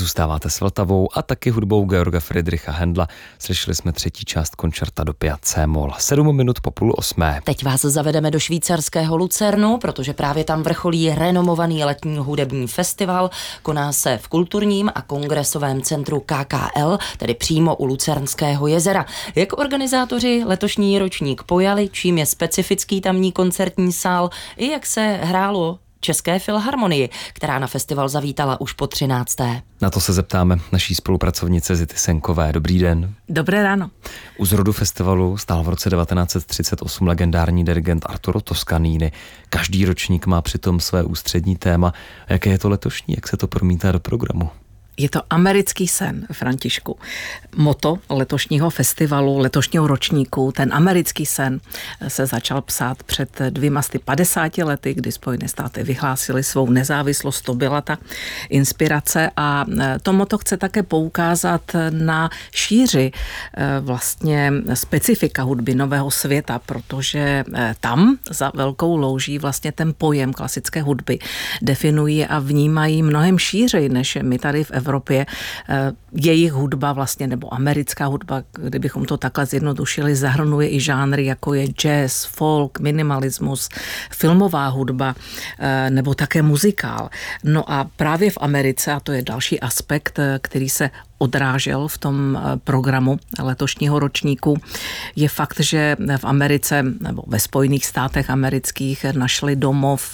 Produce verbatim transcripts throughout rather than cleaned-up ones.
Zůstáváte s Vltavou a taky hudbou Georga Friedricha Händla. Slyšeli jsme třetí část koncerta do pět C-moll. Sedm minut po půl osmé. Teď vás zavedeme do švýcarského Lucernu, protože právě tam vrcholí renomovaný letní hudební festival. Koná se v kulturním a kongresovém centru K K L, tedy přímo u Lucernského jezera. Jak organizátoři letošní ročník pojali, čím je specifický tamní koncertní sál i jak se hrálo České filharmonii, která na festival zavítala už po třinácté. Na to se zeptáme naší spolupracovnice Zity Senkové. Dobrý den. Dobré ráno. U zrodu festivalu stál v roce devatenáct set třicet osm legendární dirigent Arturo Toscanini. Každý ročník má přitom své ústřední téma. Jaké je to letošní? Jak se to promítá do programu? Je to americký sen, Františku. Motto letošního festivalu, letošního ročníku, ten americký sen se začal psát před dvěma sty padesáti lety, kdy Spojené státy vyhlásily svou nezávislost, to byla ta inspirace a to motto chce také poukázat na šíři vlastně specifika hudby nového světa, protože tam za velkou louží vlastně ten pojem klasické hudby definují a vnímají mnohem šířej, než my tady v Evropě. Jejich hudba vlastně, nebo americká hudba, kdybychom to takhle zjednodušili, zahrnuje i žánry, jako je jazz, folk, minimalismus, filmová hudba, nebo také muzikál. No a právě v Americe, a to je další aspekt, který se odrážel v tom programu letošního ročníku, je fakt, že v Americe nebo ve Spojených státech amerických našli domov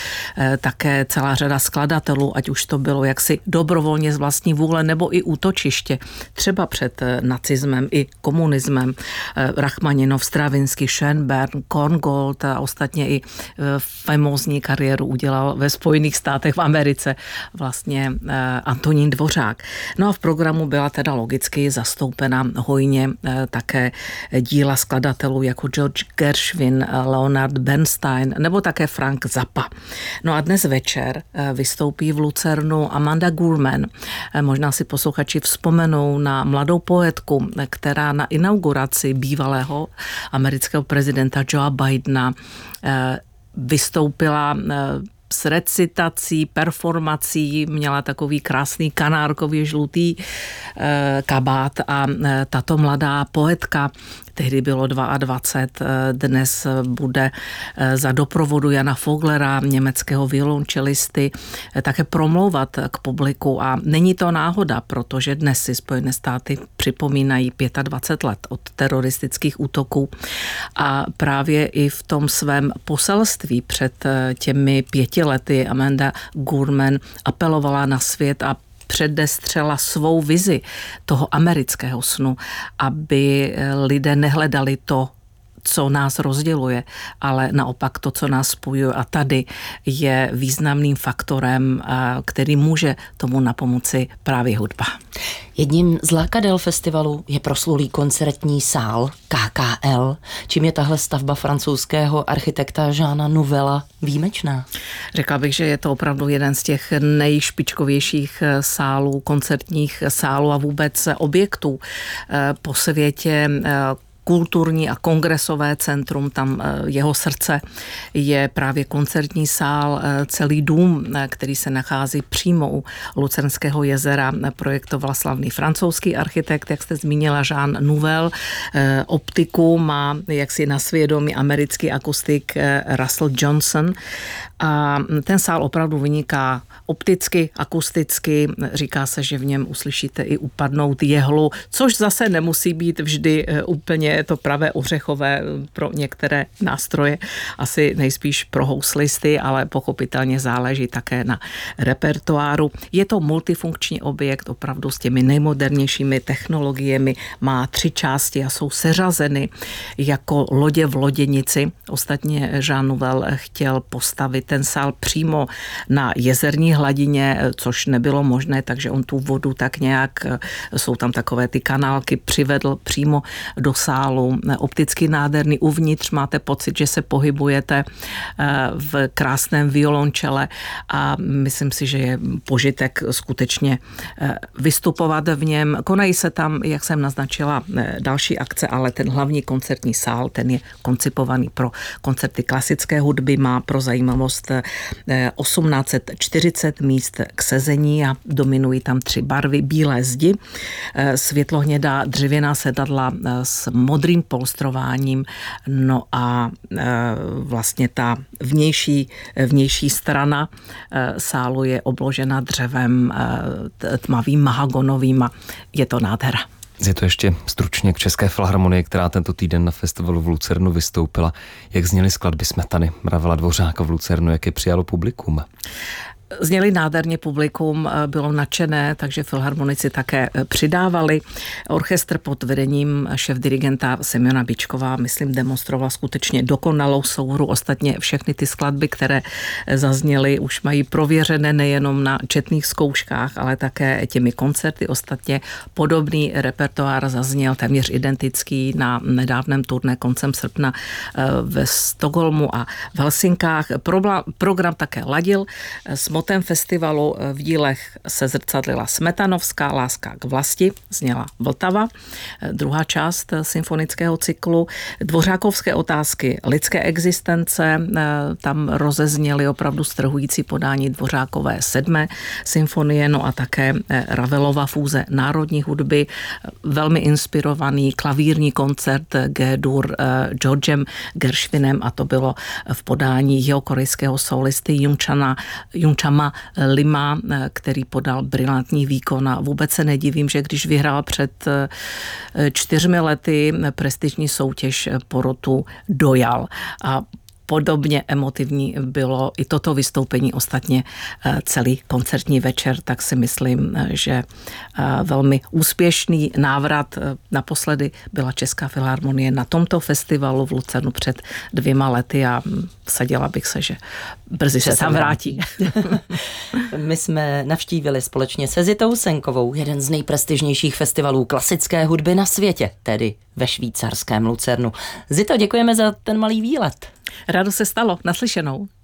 také celá řada skladatelů, ať už to bylo jaksi dobrovolně z vlastní vůle nebo i útočiště. Třeba před nacismem i komunismem. Rachmaninov, Stravinsky, Schönberg, Korngold a ostatně i famózní kariéru udělal ve Spojených státech v Americe vlastně Antonín Dvořák. No a v programu byla teda logicky zastoupena hojně také díla skladatelů jako George Gershwin, Leonard Bernstein nebo také Frank Zappa. No a dnes večer vystoupí v Lucernu Amanda Gorman. Možná si posluchači vzpomenou na mladou poetku, která na inauguraci bývalého amerického prezidenta Joea Bidena vystoupila s recitací, performací, měla takový krásný kanárkový žlutý e, kabát a e, tato mladá poetka, tehdy bylo dvacet dva, dnes bude za doprovodu Jana Foglera, německého violončelisty, také promlouvat k publiku a není to náhoda, protože dnes si Spojené státy připomínají dvacet pět let od teroristických útoků a právě i v tom svém poselství před těmi pěti lety Amanda Gorman apelovala na svět a předestřela svou vizi toho amerického snu, aby lidé nehledali to, co nás rozděluje, ale naopak to, co nás spojuje. A tady je významným faktorem, který může tomu napomoci právě hudba. Jedním z lákadel festivalu je proslulý koncertní sál K K L. Čím je tahle stavba francouzského architekta Jeana Nouvella výjimečná? Řekla bych, že je to opravdu jeden z těch nejšpičkovějších sálů, koncertních sálů a vůbec objektů po světě. Kulturní a kongresové centrum, tam jeho srdce je právě koncertní sál, celý dům, který se nachází přímo u Lucernského jezera, projektoval slavný francouzský architekt, jak jste zmínila, Jean Nouvel. Optiku má jaksi na svědomí americký akustik Russell Johnson a ten sál opravdu vyniká opticky, akusticky. Říká se, že v něm uslyšíte i upadnout jehlu, což zase nemusí být vždy úplně to pravé ořechové pro některé nástroje, asi nejspíš pro houslisty, ale pochopitelně záleží také na repertoáru. Je to multifunkční objekt, opravdu s těmi nejmodernějšími technologiemi, má tři části a jsou seřazeny jako lodě v loděnici. Ostatně Jean Nouvel chtěl postavit ten sál přímo na jezerní hladině, což nebylo možné, takže on tu vodu tak nějak, jsou tam takové ty kanálky, přivedl přímo do sálu sálu, opticky nádherný, uvnitř máte pocit, že se pohybujete v krásném violončele a myslím si, že je požitek skutečně vystupovat v něm. Konají se tam, jak jsem naznačila, další akce, ale ten hlavní koncertní sál, ten je koncipovaný pro koncerty klasické hudby, má pro zajímavost osmnáct set čtyřicet míst k sezení a dominují tam tři barvy, bílé zdi, světlohnědá dřevěná sedadla s modrým polstrováním, no a vlastně ta vnější, vnější strana sálu je obložena dřevem tmavým mahagonovým a je to nádhera. Je to ještě stručně k České filharmonii, která tento týden na festivalu v Lucernu vystoupila. Jak zněly skladby Smetany, Ravela Dvořáka v Lucernu, jak je přijalo publikum? Zněli nádherně, publikum bylo nadšené, takže filharmonici také přidávali. Orchestr pod vedením šéfdirigenta Semjona Bičkova, myslím, demonstroval skutečně dokonalou souhru. Ostatně všechny ty skladby, které zazněly, už mají prověřené nejenom na četných zkouškách, ale také těmi koncerty. Ostatně podobný repertoár zazněl téměř identický na nedávném turné koncem srpna ve Stockholmu a v Helsinkách. Program také ladil s motem festivalu. V dílech se zrcadlila Smetanovská láska k vlasti, zněla Vltava, druhá část symfonického cyklu. Dvořákovské otázky lidské existence, tam rozezněly opravdu strhující podání Dvořákové sedmé symfonie, no a také Ravelova fúze národní hudby, velmi inspirovaný klavírní koncert G-dur Georgem Gershwinem a to bylo v podání jihokorejského solisty Jungchana, Jungchama Lima, který podal brilantní výkon a vůbec se nedivím, že když vyhrál před čtyřmi lety prestižní soutěž porotu Dojal a podobně emotivní bylo i toto vystoupení, ostatně celý koncertní večer, tak si myslím, že velmi úspěšný návrat. Naposledy byla Česká filharmonie na tomto festivalu v Lucernu před dvěma lety a vsadila bych se, že brzy se tam vrátí. My jsme navštívili společně se Zitou Senkovou jeden z nejprestižnějších festivalů klasické hudby na světě, tedy ve švýcarském Lucernu. Zito, děkujeme za ten malý výlet. Rádo se stalo. Naslyšenou.